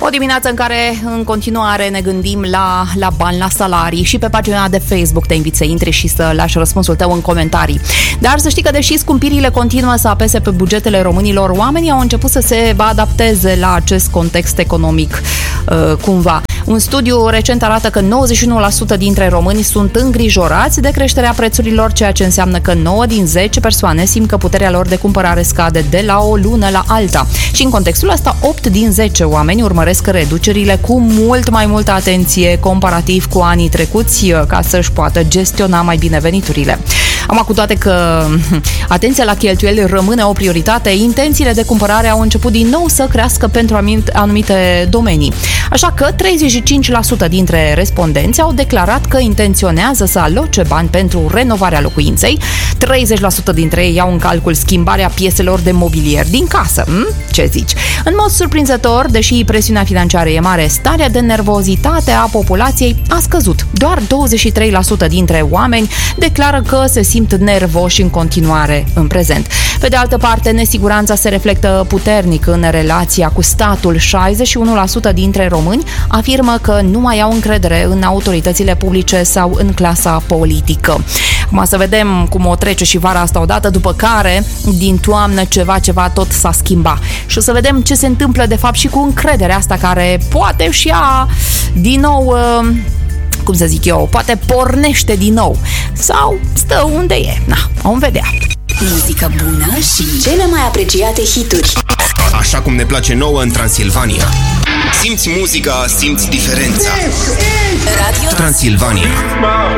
O dimineață în care în continuare ne gândim la bani, la salarii și pe pagina de Facebook te invit să intri și să lași răspunsul tău în comentarii. Dar să știi că deși scumpirile continuă să apese pe bugetele românilor, oamenii au început să se adapteze la acest context economic cumva. Un studiu recent arată că 91% dintre români sunt îngrijorați de creșterea prețurilor, ceea ce înseamnă că 9 din 10 persoane simt că puterea lor de cumpărare scade de la o lună la alta. Și în contextul ăsta, 8 din 10 oameni urmăresc reducerile cu mult mai multă atenție comparativ cu anii trecuți ca să-și poată gestiona mai bine veniturile. Am cu toate că atenția la cheltuieli rămâne o prioritate, intențiile de cumpărare au început din nou să crească pentru anumite domenii. Așa că 35% dintre respondenți au declarat că intenționează să aloce bani pentru renovarea locuinței, 30% dintre ei iau în calcul schimbarea pieselor de mobilier din casă. Ce zici? În mod surprinzător, deși presiunea financiară e mare, starea de nervozitate a populației a scăzut. Doar 23% dintre oameni declară că se simt nervoși în continuare în prezent. Pe de altă parte, nesiguranța se reflectă puternic în relația cu statul. 61% dintre români afirmă că nu mai au încredere în autoritățile publice sau în clasa politică. Acum să vedem cum o trece și vara asta odată, după care din toamnă ceva tot s-a schimbat. Și o să vedem ce se întâmplă de fapt și cu încrederea asta care poate și ea din nou... cum să zic eu, poate pornește din nou sau stă unde e. Vom vedea. Muzică bună și cele mai apreciate hituri. Așa cum ne place nouă în Transilvania. Simți muzica, simți diferența. Radio Transilvania.